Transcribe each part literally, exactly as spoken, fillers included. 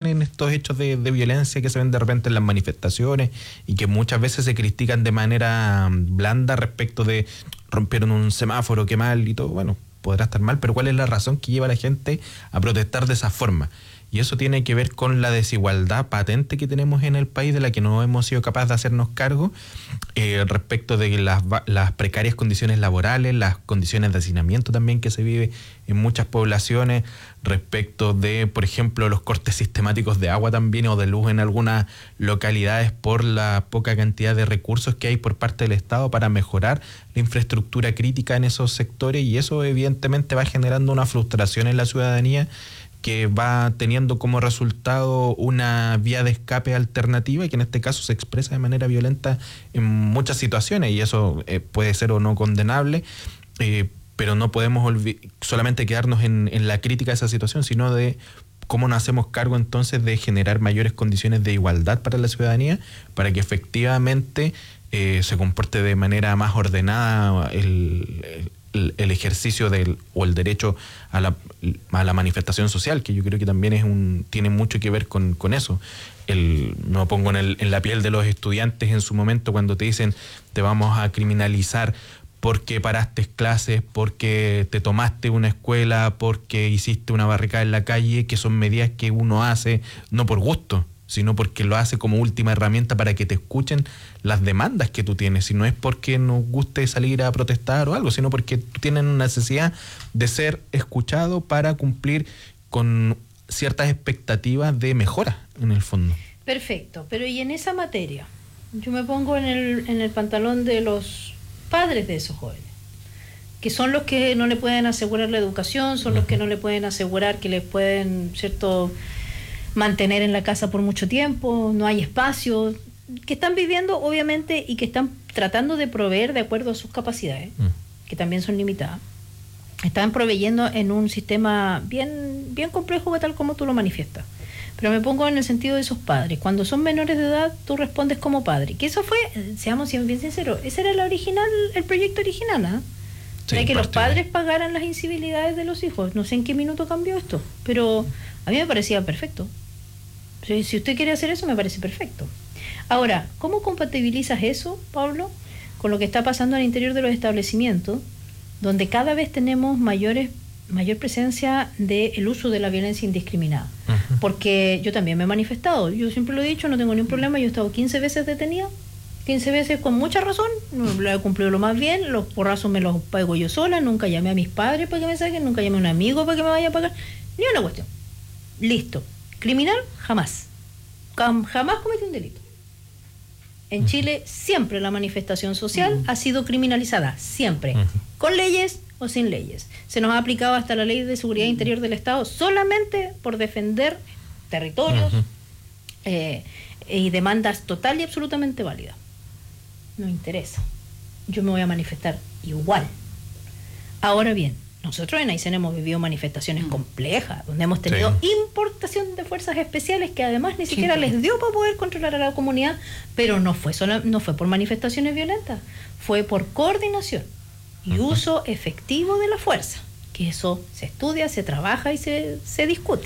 en estos hechos de, de violencia que se ven de repente en las manifestaciones y que muchas veces se critican de manera blanda respecto de rompieron un semáforo, qué mal y todo, bueno, podrá estar mal, pero ¿cuál es la razón que lleva a la gente a protestar de esa forma? Y eso tiene que ver con la desigualdad patente que tenemos en el país, de la que no hemos sido capaces de hacernos cargo, eh, respecto de las, las precarias condiciones laborales, las condiciones de hacinamiento también que se vive en muchas poblaciones, respecto de, por ejemplo, los cortes sistemáticos de agua también o de luz en algunas localidades por la poca cantidad de recursos que hay por parte del Estado para mejorar la infraestructura crítica en esos sectores, y eso evidentemente va generando una frustración en la ciudadanía que va teniendo como resultado una vía de escape alternativa y que en este caso se expresa de manera violenta en muchas situaciones, y eso eh, puede ser o no condenable, eh, pero no podemos olvid- solamente quedarnos en, en la crítica de esa situación, sino de cómo nos hacemos cargo entonces de generar mayores condiciones de igualdad para la ciudadanía, para que efectivamente eh, se comporte de manera más ordenada el, el El, el ejercicio del o el derecho a la, a la manifestación social, que yo creo que también es un tiene mucho que ver con, con eso. El, me pongo en, el, en la piel de los estudiantes en su momento cuando te dicen te vamos a criminalizar porque paraste clases, porque te tomaste una escuela, porque hiciste una barricada en la calle, que son medidas que uno hace no por gusto, sino porque lo hace como última herramienta para que te escuchen las demandas que tú tienes, si no es porque nos guste salir a protestar o algo, sino porque tú tienes una necesidad de ser escuchado para cumplir con ciertas expectativas de mejora en el fondo. Perfecto, pero y en esa materia, yo me pongo en el, en el pantalón de los padres de esos jóvenes, que son los que no le pueden asegurar la educación, son uh-huh. los que no le pueden asegurar que les pueden, ¿cierto?, mantener en la casa por mucho tiempo, no hay espacio, que están viviendo obviamente y que están tratando de proveer de acuerdo a sus capacidades, mm. que también son limitadas. Están proveyendo en un sistema bien, bien complejo, tal como tú lo manifiestas. Pero me pongo en el sentido de esos padres. Cuando son menores de edad, tú respondes como padre. Que eso fue, seamos bien sinceros, ese era el original, el proyecto original, ¿eh? Sí, de que los padres pagaran las incivilidades de los hijos. No sé en qué minuto cambió esto, pero a mí me parecía perfecto. Si, si usted quiere hacer eso, me parece perfecto. Ahora, ¿cómo compatibilizas eso, Pablo, con lo que está pasando al interior de los establecimientos, donde cada vez tenemos mayores, mayor presencia del uso de la violencia indiscriminada? Uh-huh. Porque yo también me he manifestado, yo siempre lo he dicho, no tengo ningún problema, yo he estado quince veces detenida, quince veces con mucha razón, lo he cumplido lo más bien, los porrazos me los pago yo sola, nunca llamé a mis padres para que me saquen, nunca llamé a un amigo para que me vaya a pagar, ni una cuestión. Listo. Criminal, jamás. Jamás cometí un delito. En Chile siempre la manifestación social uh-huh. ha sido criminalizada, siempre, uh-huh. con leyes o sin leyes. Se nos ha aplicado hasta la Ley de Seguridad uh-huh. Interior del Estado solamente por defender territorios uh-huh. eh, y demandas total y absolutamente válidas. No interesa. Yo me voy a manifestar igual. Ahora bien, nosotros en Aysén hemos vivido manifestaciones mm. complejas, donde hemos tenido sí. importación de fuerzas especiales que además ni siquiera sí. les dio para poder controlar a la comunidad, pero no fue solo, no fue por manifestaciones violentas, fue por coordinación y uh-huh. uso efectivo de la fuerza, que eso se estudia, se trabaja y se, se discute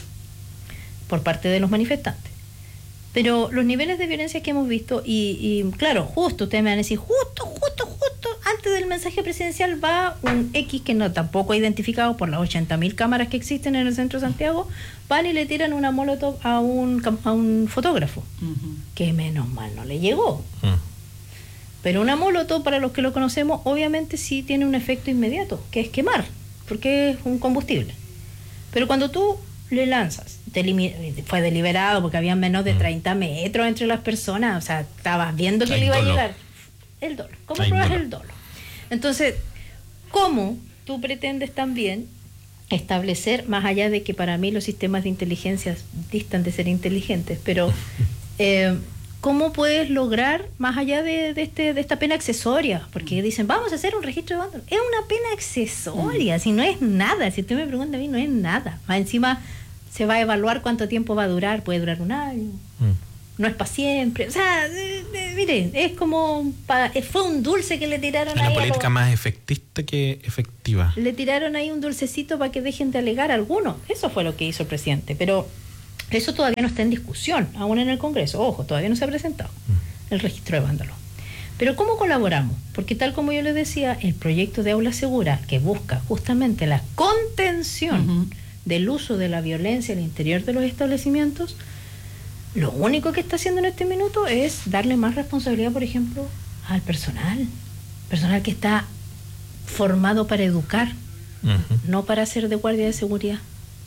por parte de los manifestantes. Pero los niveles de violencia que hemos visto, y, y claro, justo, ustedes me van a decir, justo, justo, justo, antes del mensaje presidencial va un X que no tampoco ha identificado por las ochenta mil cámaras que existen en el centro de Santiago, van y le tiran una molotov a un, a un fotógrafo, uh-huh. que menos mal no le llegó. Uh-huh. Pero una molotov, para los que lo conocemos, obviamente sí tiene un efecto inmediato, que es quemar, porque es un combustible. Pero cuando tú le lanzas, fue deliberado porque había menos de treinta metros entre las personas, o sea, estabas viendo que Hay le iba dolo. a llegar el dolo. ¿Cómo Hay pruebas dolo. el dolo? Entonces, ¿cómo tú pretendes también establecer, más allá de que para mí los sistemas de inteligencia distan de ser inteligentes, pero eh, ¿cómo puedes lograr, más allá de, de, este, de esta pena accesoria? Porque dicen, vamos a hacer un registro de vándalos. Es una pena accesoria, mm. si no es nada. Si usted me pregunta a mí, no es nada. Más encima se va a evaluar cuánto tiempo va a durar, puede durar un año, mm. no es para siempre, o sea, eh, eh, mire, es como, pa, fue un dulce que le tiraron una ahí. Una política más efectista que efectiva. Le tiraron ahí un dulcecito para que dejen de alegar a algunos, eso fue lo que hizo el presidente, pero Eso todavía no está en discusión, aún en el Congreso. Ojo, todavía no se ha presentado el registro de vándalos. Pero ¿cómo colaboramos? Porque tal como yo les decía, el proyecto de Aula Segura, que busca justamente la contención uh-huh. del uso de la violencia al interior de los establecimientos, lo único que está haciendo en este minuto es darle más responsabilidad, por ejemplo, al personal. Personal que está formado para educar, uh-huh. no para ser de guardia de seguridad.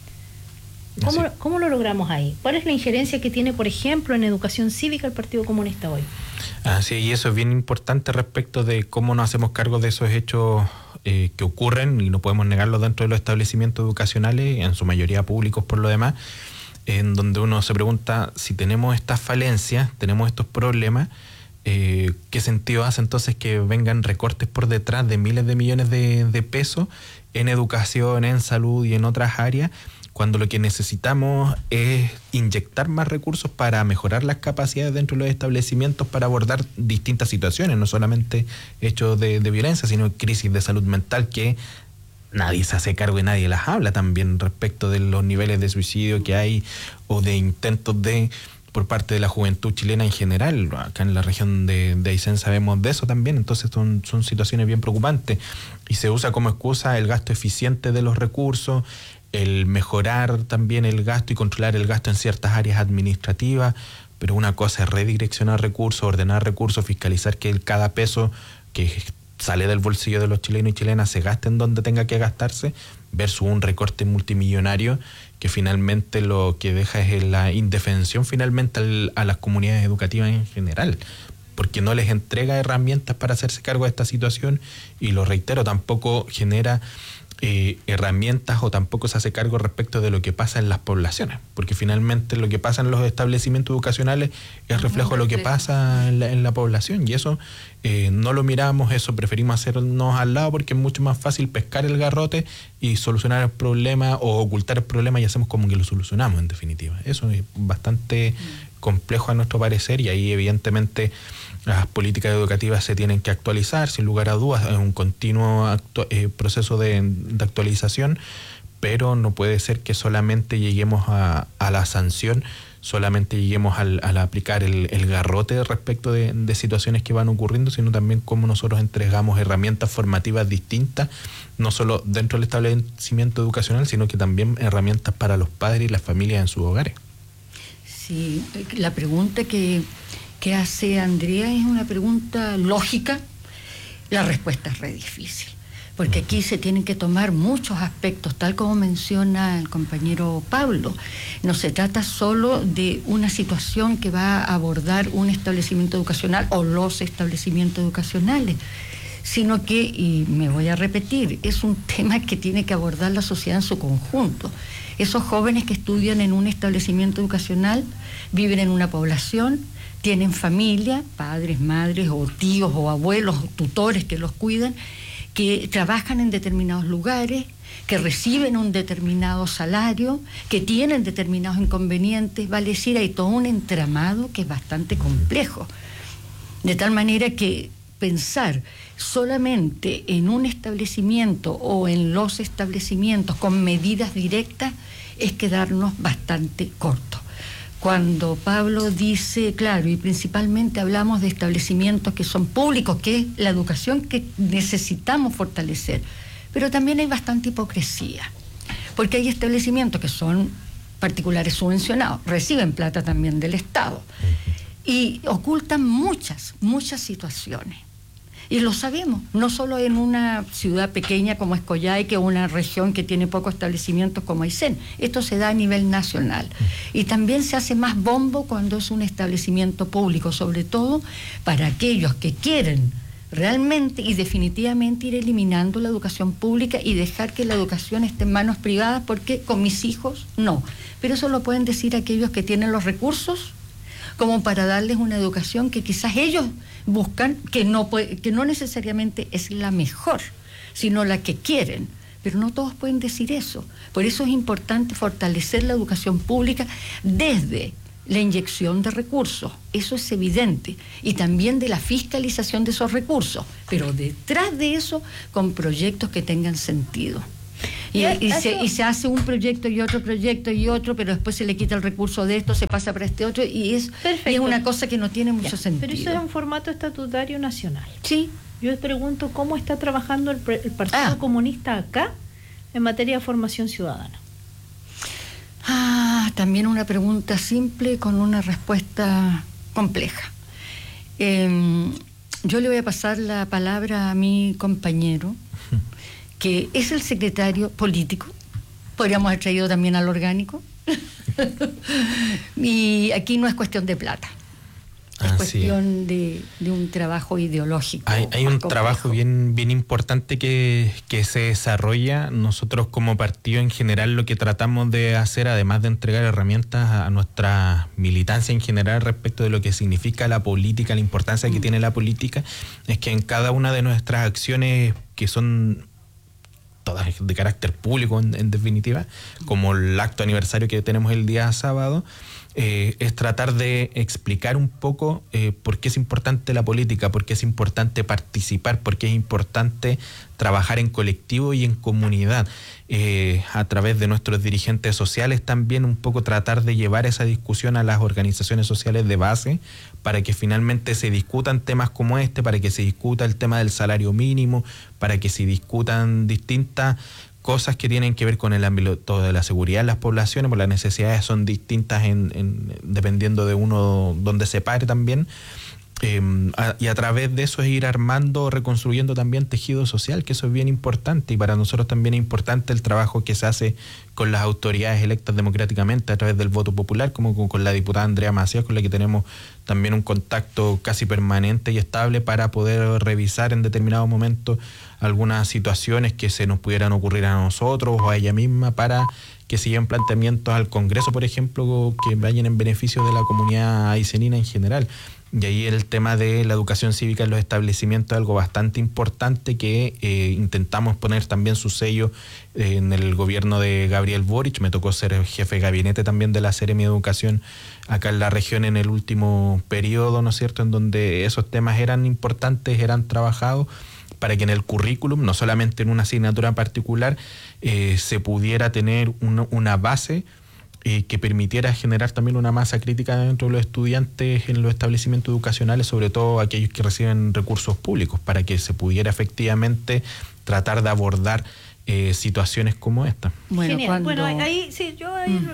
¿Cómo, ¿Cómo lo logramos ahí? ¿Cuál es la injerencia que tiene, por ejemplo, en educación cívica el Partido Comunista hoy? Ah, sí, y eso es bien importante respecto de cómo nos hacemos cargo de esos hechos eh, que ocurren, y no podemos negarlo dentro de los establecimientos educacionales, en su mayoría públicos por lo demás, en donde uno se pregunta si tenemos estas falencias, tenemos estos problemas, eh, ¿qué sentido hace entonces que vengan recortes por detrás de miles de millones de, de pesos en educación, en salud y en otras áreas, cuando lo que necesitamos es inyectar más recursos para mejorar las capacidades dentro de los establecimientos para abordar distintas situaciones, no solamente hechos de, de violencia, sino crisis de salud mental que nadie se hace cargo y nadie las habla también respecto de los niveles de suicidio que hay o de intentos de por parte de la juventud chilena en general. Acá en la región de, de Aysén sabemos de eso también, entonces son, son situaciones bien preocupantes y se usa como excusa el gasto eficiente de los recursos, el mejorar también el gasto y controlar el gasto en ciertas áreas administrativas, pero una cosa es redireccionar recursos, ordenar recursos, fiscalizar que el, cada peso que sale del bolsillo de los chilenos y chilenas se gaste en donde tenga que gastarse, versus un recorte multimillonario que finalmente lo que deja es la indefensión finalmente al, a las comunidades educativas en general, porque no les entrega herramientas para hacerse cargo de esta situación y, lo reitero, tampoco genera Eh, herramientas o tampoco se hace cargo respecto de lo que pasa en las poblaciones, porque finalmente lo que pasa en los establecimientos educacionales es reflejo de lo que pasa en la, en la población, y eso eh, no lo miramos, eso preferimos hacernos al lado porque es mucho más fácil pescar el garrote y solucionar el problema o ocultar el problema y hacemos como que lo solucionamos en definitiva. Eso es bastante complejo a nuestro parecer, y ahí evidentemente las políticas educativas se tienen que actualizar, sin lugar a dudas, es un continuo actu- eh, proceso de, de actualización, pero no puede ser que solamente lleguemos a, a la sanción, solamente lleguemos al, al aplicar el, el garrote respecto de, de situaciones que van ocurriendo, sino también cómo nosotros entregamos herramientas formativas distintas, no solo dentro del establecimiento educacional, sino que también herramientas para los padres y las familias en sus hogares. Sí, la pregunta que... que hace Andrea es una pregunta lógica, la respuesta es re difícil, porque aquí se tienen que tomar muchos aspectos, tal como menciona el compañero Pablo. No se trata solo de una situación que va a abordar un establecimiento educacional o los establecimientos educacionales, sino que, y me voy a repetir, es un tema que tiene que abordar la sociedad en su conjunto. Esos jóvenes que estudian en un establecimiento educacional viven en una población, tienen familia, padres, madres o tíos o abuelos o tutores que los cuidan, que trabajan en determinados lugares, que reciben un determinado salario, que tienen determinados inconvenientes, vale decir, hay todo un entramado que es bastante complejo. De tal manera que pensar solamente en un establecimiento o en los establecimientos con medidas directas es quedarnos bastante cortos. Cuando Pablo dice, claro, y principalmente hablamos de establecimientos que son públicos, que es la educación que necesitamos fortalecer, pero también hay bastante hipocresía, porque hay establecimientos que son particulares subvencionados, reciben plata también del Estado, y ocultan muchas, muchas situaciones. Y lo sabemos, no solo en una ciudad pequeña como es Coyhaique o una región que tiene pocos establecimientos como Aysén. Esto se da a nivel nacional. Y también se hace más bombo cuando es un establecimiento público, sobre todo para aquellos que quieren realmente y definitivamente ir eliminando la educación pública y dejar que la educación esté en manos privadas, porque con mis hijos no. Pero eso lo pueden decir aquellos que tienen los recursos como para darles una educación que quizás ellos buscan, que no, puede, que no necesariamente es la mejor, sino la que quieren. Pero no todos pueden decir eso. Por eso es importante fortalecer la educación pública desde la inyección de recursos, eso es evidente, y también de la fiscalización de esos recursos, pero detrás de eso con proyectos que tengan sentido. Y, Y y eso- se, y se hace un proyecto y otro proyecto y otro, pero después se le quita el recurso de esto, se pasa para este otro, y es, Perfecto. y es una cosa que no tiene mucho Ya, sentido. pero eso es un formato estatutario nacional. Sí. Yo les pregunto cómo está trabajando el, pre- el Partido Ah. Comunista acá en materia de formación ciudadana. Ah, también una pregunta simple con una respuesta compleja. Eh, yo le voy a pasar la palabra a mi compañero, que es el secretario político. Podríamos haber traído también al orgánico. Y aquí no es cuestión de plata. Es Ah, cuestión de, de un trabajo ideológico. Hay, hay más un complejo. trabajo bien, bien importante que, que se desarrolla. Nosotros como partido en general lo que tratamos de hacer, además de entregar herramientas a nuestra militancia en general respecto de lo que significa la política, la importancia que Mm. tiene la política, es que en cada una de nuestras acciones, que son todas de carácter público en, en definitiva, como el acto aniversario que tenemos el día sábado, eh, es tratar de explicar un poco eh, por qué es importante la política, por qué es importante participar, por qué es importante trabajar en colectivo y en comunidad. Eh, a través de nuestros dirigentes sociales también un poco tratar de llevar esa discusión a las organizaciones sociales de base para que finalmente se discutan temas como este, para que se discuta el tema del salario mínimo, para que se discutan distintas cosas que tienen que ver con el ámbito de la seguridad en las poblaciones, porque las necesidades son distintas en, en, dependiendo de uno donde se pare también. Eh, a, y a través de eso es ir armando, reconstruyendo también tejido social, que eso es bien importante, y para nosotros también es importante el trabajo que se hace con las autoridades electas democráticamente a través del voto popular, como con, con la diputada Andrea Macías, con la que tenemos también un contacto casi permanente y estable para poder revisar en determinados momentos algunas situaciones que se nos pudieran ocurrir a nosotros o a ella misma, para que se lleven planteamientos al Congreso, por ejemplo, que vayan en beneficio de la comunidad aicenina en general. Y ahí el tema de la educación cívica en los establecimientos es algo bastante importante que eh, intentamos poner también su sello eh, en el gobierno de Gabriel Boric. Me tocó ser jefe de gabinete también de la Seremi de Educación acá en la región en el último periodo, ¿no es cierto?, en donde esos temas eran importantes, eran trabajados, para que en el currículum, no solamente en una asignatura en particular, eh, se pudiera tener una, una base eh, que permitiera generar también una masa crítica dentro de los estudiantes en los establecimientos educacionales, sobre todo aquellos que reciben recursos públicos, para que se pudiera efectivamente tratar de abordar eh, situaciones como esta. Bueno, Genial. cuando... Bueno, ahí, ahí sí, yo ahí, Mm.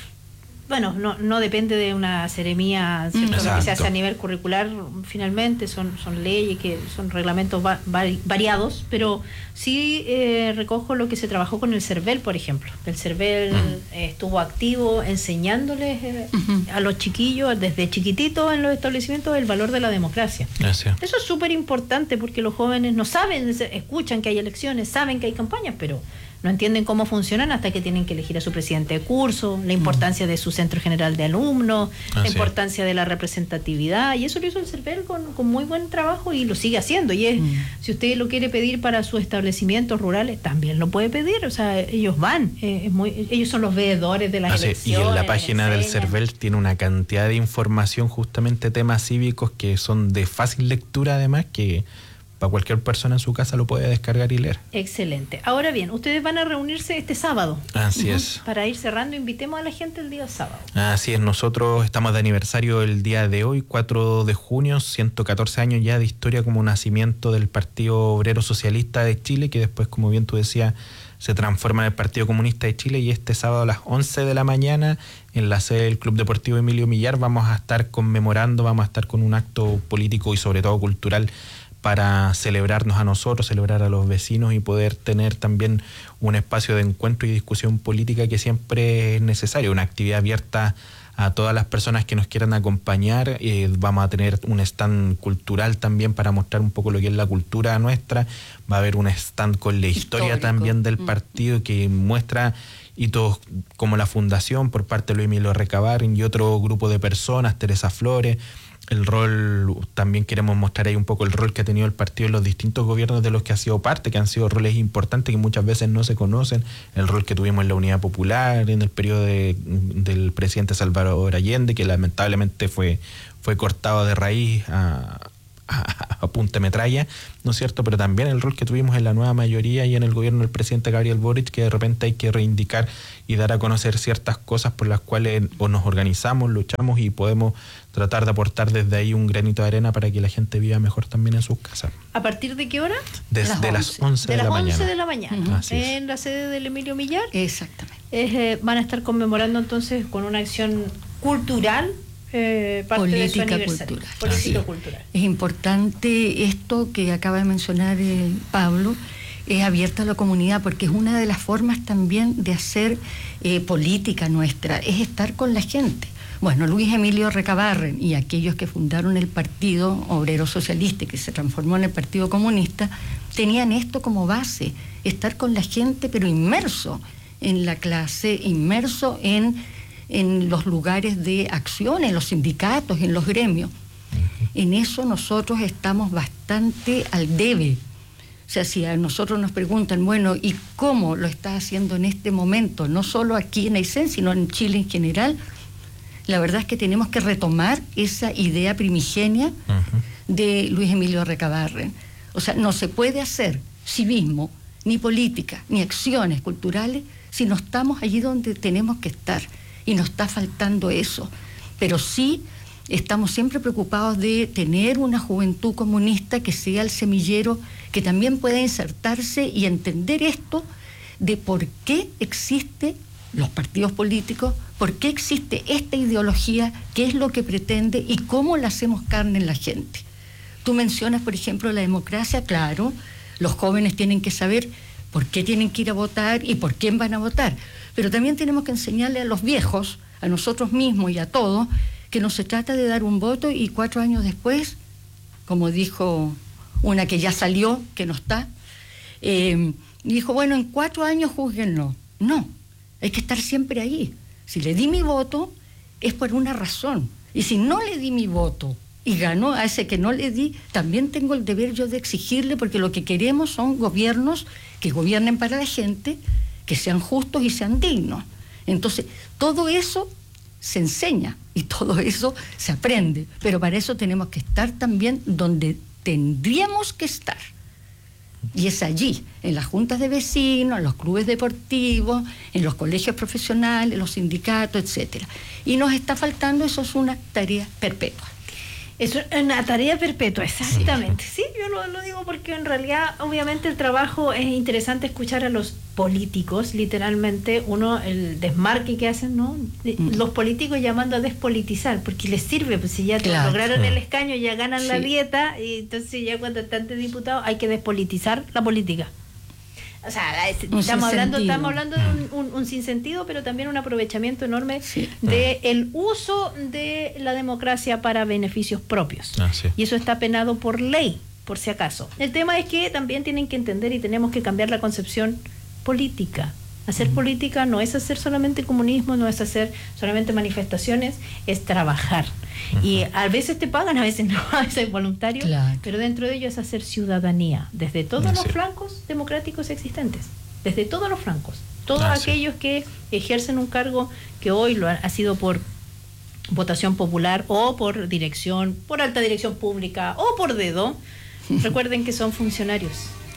bueno, no, no depende de una seremía, ¿cierto? Lo que se Exacto. hace a nivel curricular, finalmente son, son leyes, que son reglamentos va- vari- variados, pero sí eh, recojo lo que se trabajó con el CERVEL, por ejemplo. El CERVEL Mm. eh, estuvo activo enseñándoles eh, Ujú. a los chiquillos desde chiquititos en los establecimientos el valor de la democracia. Gracias. Eso es súper importante porque los jóvenes no saben, se- escuchan que hay elecciones, saben que hay campañas, pero no entienden cómo funcionan hasta que tienen que elegir a su presidente de curso, la importancia de su centro general de alumnos, la Así es. importancia de la representatividad, y eso lo hizo el CERVEL con, con muy buen trabajo y lo sigue haciendo. Y es, Mm. si usted lo quiere pedir para sus establecimientos rurales, también lo puede pedir, o sea, ellos van, eh, es muy, ellos son los veedores de las Así, y elecciones. en la página del enseñan. CERVEL tiene una cantidad de información, justamente temas cívicos que son de fácil lectura, además, que para cualquier persona en su casa lo puede descargar y leer. Excelente. Ahora bien, ustedes van a reunirse este sábado. Así Ujú. es. Para ir cerrando, invitemos a la gente el día sábado. Así es, nosotros estamos de aniversario el día de hoy, cuatro de junio, ciento catorce años ya de historia como nacimiento del Partido Obrero Socialista de Chile, que después, como bien tú decías, se transforma en el Partido Comunista de Chile, y este sábado a las once de la mañana en la sede del Club Deportivo Emilio Millar vamos a estar conmemorando, vamos a estar con un acto político y sobre todo cultural para celebrarnos a nosotros, celebrar a los vecinos y poder tener también un espacio de encuentro y discusión política que siempre es necesario, una actividad abierta a todas las personas que nos quieran acompañar. Eh, vamos a tener un stand cultural también para mostrar un poco lo que es la cultura nuestra. Va a haber un stand con la historia Histórico. también del Mm. partido, que muestra hitos como la fundación por parte de Luis Emilio Recabarren y otro grupo de personas, Teresa Flores. El rol, también queremos mostrar ahí un poco el rol que ha tenido el partido en los distintos gobiernos de los que ha sido parte, que han sido roles importantes que muchas veces no se conocen. El rol que tuvimos en la Unidad Popular en el periodo de, del presidente Salvador Allende, que lamentablemente fue, fue cortado de raíz a, a, a punta metralla, ¿no es cierto? Pero también el rol que tuvimos en la nueva mayoría y en el gobierno del presidente Gabriel Boric, que de repente hay que reivindicar y dar a conocer ciertas cosas por las cuales o nos organizamos, luchamos y podemos tratar de aportar desde ahí un granito de arena para que la gente viva mejor también en sus casas. ¿A partir de qué hora? Desde las once de la mañana. De las once de la mañana. Uh-huh. Así es. En la sede del Emilio Millar. Exactamente. Eh, van a estar conmemorando entonces con una acción cultural eh, parte política de su aniversario. cultural. Política Sí. cultural. Es importante esto que acaba de mencionar eh, Pablo, es abierta a la comunidad porque es una de las formas también de hacer eh, política nuestra, es estar con la gente. Bueno, Luis Emilio Recabarren y aquellos que fundaron el Partido Obrero Socialista y que se transformó en el Partido Comunista, tenían esto como base, estar con la gente pero inmerso en la clase, inmerso en, en los lugares de acción, en los sindicatos, en los gremios. En eso nosotros estamos bastante al debe. O sea, si a nosotros nos preguntan, bueno, ¿y cómo lo está haciendo en este momento? No solo aquí en Aysén, sino en Chile en general. La verdad es que tenemos que retomar esa idea primigenia uh-huh. de Luis Emilio Recabarren. O sea, no se puede hacer civismo, ni política, ni acciones culturales si no estamos allí donde tenemos que estar. Y nos está faltando eso. Pero sí estamos siempre preocupados de tener una juventud comunista que sea el semillero, que también pueda insertarse y entender esto de por qué existen los partidos políticos, por qué existe esta ideología, qué es lo que pretende y cómo la hacemos carne en la gente. Tú mencionas, por ejemplo, la democracia. Claro, los jóvenes tienen que saber por qué tienen que ir a votar y por quién van a votar, pero también tenemos que enseñarle a los viejos, a nosotros mismos y a todos, que no se trata de dar un voto y cuatro años después, como dijo una que ya salió, que no está, eh, dijo, bueno, en cuatro años júzguenlo. No, hay que estar siempre ahí. Si le di mi voto, es por una razón. Y si no le di mi voto y ganó a ese que no le di, también tengo el deber yo de exigirle, porque lo que queremos son gobiernos que gobiernen para la gente, que sean justos y sean dignos. Entonces, todo eso se enseña y todo eso se aprende, pero para eso tenemos que estar también donde tendríamos que estar, y es allí, en las juntas de vecinos, en los clubes deportivos, en los colegios profesionales, en los sindicatos, etcétera. Y nos está faltando, eso es una tarea perpetua. Es una tarea perpetua, exactamente. Sí, sí yo lo, lo digo porque en realidad, obviamente, el trabajo es interesante escuchar a los políticos, literalmente, uno, el desmarque que hacen, ¿no? Mm. Los políticos llamando a despolitizar, porque les sirve, pues si ya claro. lograron el escaño, ya ganan sí. la dieta, y entonces ya cuando están de diputados hay que despolitizar la política. O sea, estamos hablando, estamos hablando de un, un, un sinsentido, pero también un aprovechamiento enorme sí. de el uso de la democracia para beneficios propios. Ah, sí. Y eso está penado por ley, por si acaso. El tema es que también tienen que entender y tenemos que cambiar la concepción política. Hacer uh-huh. política no es hacer solamente comunismo, no es hacer solamente manifestaciones, es trabajar. Uh-huh. Y a veces te pagan, a veces no, a veces es voluntario, claro. pero dentro de ello es hacer ciudadanía, desde todos sí. los flancos democráticos existentes, desde todos los flancos. Todos ah, aquellos sí. que ejercen un cargo que hoy lo ha, ha sido por votación popular o por dirección, por alta dirección pública o por dedo, recuerden que son funcionarios.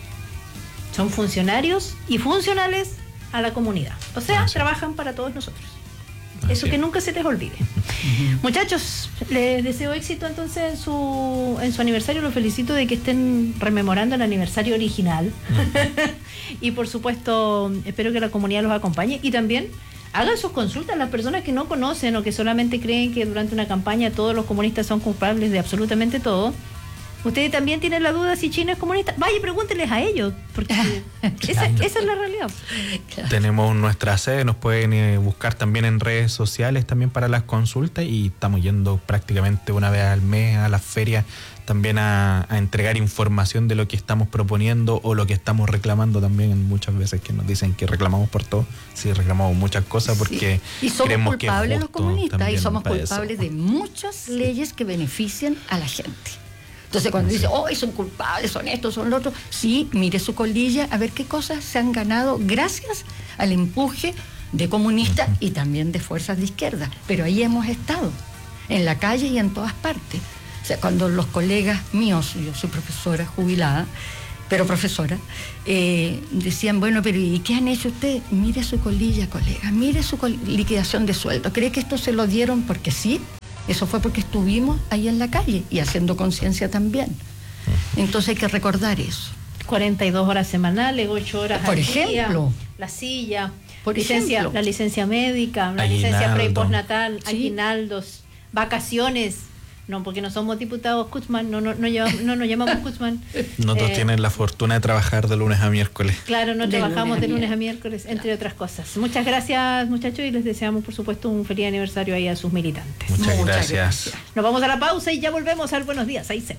Son funcionarios y funcionales a la comunidad. O sea, ah, sí. trabajan para todos nosotros. Ah, Eso sí. que nunca se les olvide. Uh-huh. Muchachos, les deseo éxito entonces en su, en su aniversario. Los felicito de que estén rememorando el aniversario original. Uh-huh. Y por supuesto, espero que la comunidad los acompañe. Y también hagan sus consultas. Las personas que no conocen o que solamente creen que durante una campaña todos los comunistas son culpables de absolutamente todo. Ustedes también tienen la duda si China es comunista. Vaya y pregúntenles a ellos, porque esa, esa es la realidad. Claro. Tenemos nuestra sede, nos pueden eh, buscar también en redes sociales también para las consultas, y estamos yendo prácticamente una vez al mes a las ferias también a, a entregar información de lo que estamos proponiendo o lo que estamos reclamando también. Muchas veces que nos dicen que reclamamos por todo, sí, reclamamos muchas cosas porque sí. Y somos creemos culpables que es los comunistas, y somos culpables eso. de muchas leyes que benefician a la gente. Entonces cuando sí. dice, oh, son culpables, son estos, son los otros, sí, mire su colilla a ver qué cosas se han ganado gracias al empuje de comunistas uh-huh. y también de fuerzas de izquierda. Pero ahí hemos estado, en la calle y en todas partes. O sea, cuando los colegas míos, yo soy profesora jubilada, pero profesora, eh, decían, bueno, pero ¿y qué han hecho ustedes? Mire su colilla, colega, mire su col- liquidación de sueldo. ¿Cree que esto se lo dieron porque sí? Eso fue porque estuvimos ahí en la calle y haciendo conciencia también. Entonces hay que recordar eso. cuarenta y dos horas semanales, ocho horas Por al ejemplo. día, la silla, Por licencia, ejemplo. la licencia médica, la Aguinaldo. licencia pre y postnatal, Sí. aguinaldos, vacaciones. No, porque no somos diputados Kutzman, no, no, no, llevamos, no nos llamamos Kutzman. Nosotros Eh, tienen la fortuna de trabajar de lunes a miércoles. Claro, no De trabajamos lunes a de lunes a miércoles. miércoles, entre otras cosas. Muchas gracias, muchachos, y les deseamos, por supuesto, un feliz aniversario ahí a sus militantes. Muchas, Muchas gracias. gracias. Nos vamos a la pausa y ya volvemos al Buenos Días, ahí se.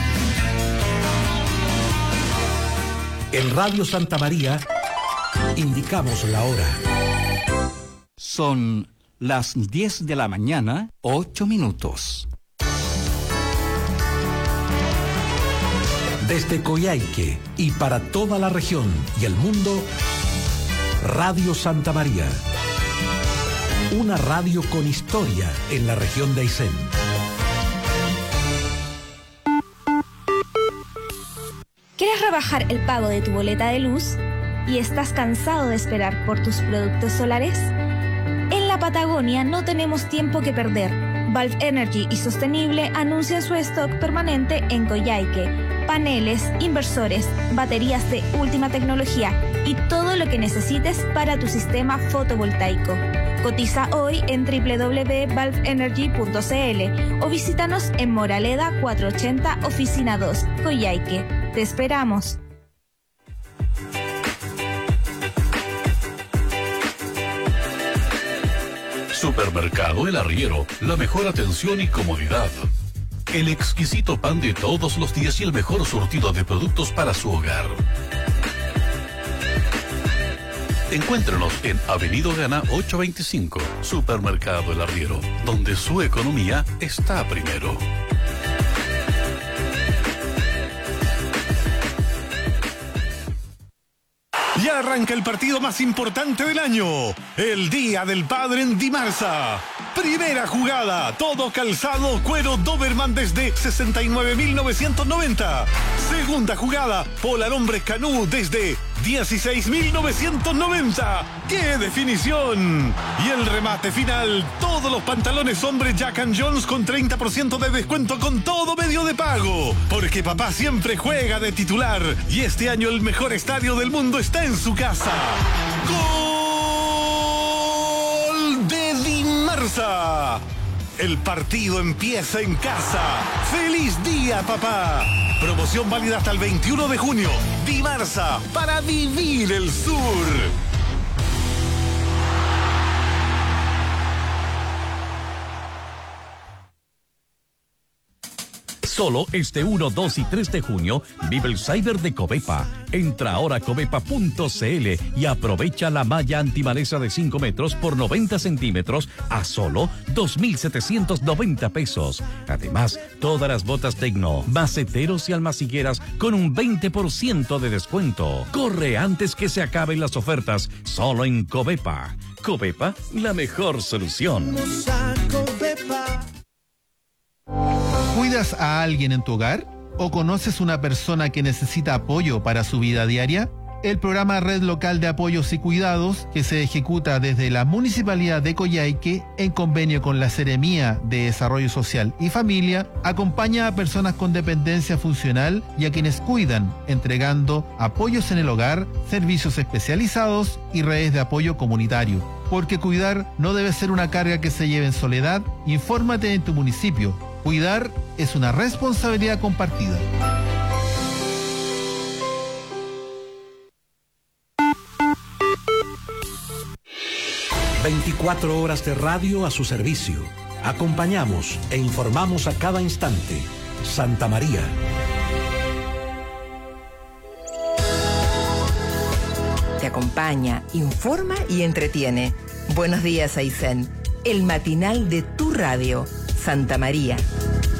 En Radio Santa María indicamos la hora. Son las diez de la mañana, ocho minutos. Desde Coyhaique y para toda la región y el mundo, Radio Santa María. Una radio con historia en la región de Aysén. ¿Quieres rebajar el pago de tu boleta de luz y estás cansado de esperar por tus productos solares? En la Patagonia no tenemos tiempo que perder. Valve Energy y Sostenible anuncian su stock permanente en Coyhaique. Paneles, inversores, baterías de última tecnología y todo lo que necesites para tu sistema fotovoltaico. Cotiza hoy en doble u doble u doble u punto valve energy punto c l o visítanos en Moraleda cuatrocientos ochenta, Oficina dos, Coyhaique. Te esperamos. Supermercado El Arriero, la mejor atención y comodidad. El exquisito pan de todos los días y el mejor surtido de productos para su hogar. Encuéntrenos en Avenida Gana ochocientos veinticinco, Supermercado El Arriero, donde su economía está primero. Ya arranca el partido más importante del año, el Día del Padre en Dimarsa. Primera jugada, todo calzado, cuero Doberman desde sesenta y nueve mil novecientos noventa. Segunda jugada, Polar Hombres Canú desde dieciséis mil novecientos noventa. ¡Qué definición! Y el remate final, todos los pantalones hombres Jack and Jones con treinta por ciento de descuento con todo medio de pago. Porque papá siempre juega de titular y este año el mejor estadio del mundo está en su casa. ¡Gol de Dimarsa! El partido empieza en casa. ¡Feliz día, papá! Promoción válida hasta el veintiuno de junio. Dimarsa, para vivir el sur. Solo este uno, dos y tres de junio vive el Cyber de Covepa. Entra ahora a covepa punto c l y aprovecha la malla antimaleza de cinco metros por noventa centímetros a solo dos mil setecientos noventa pesos. Además, todas las botas Tecno, maceteros y almacigueras con un veinte por ciento de descuento. Corre antes que se acaben las ofertas, solo en Covepa. Covepa, la mejor solución. ¿Cuidas a alguien en tu hogar? ¿O conoces una persona que necesita apoyo para su vida diaria? El programa Red Local de Apoyos y Cuidados, que se ejecuta desde la Municipalidad de Coyhaique en convenio con la Seremía de Desarrollo Social y Familia, acompaña a personas con dependencia funcional y a quienes cuidan, entregando apoyos en el hogar, servicios especializados y redes de apoyo comunitario. Porque cuidar no debe ser una carga que se lleve en soledad. Infórmate en tu municipio. Cuidar es una responsabilidad compartida. veinticuatro horas de radio a su servicio. Acompañamos e informamos a cada instante. Santa María. Te acompaña, informa y entretiene. Buenos días, Aysén. El matinal de tu radio, Santa María.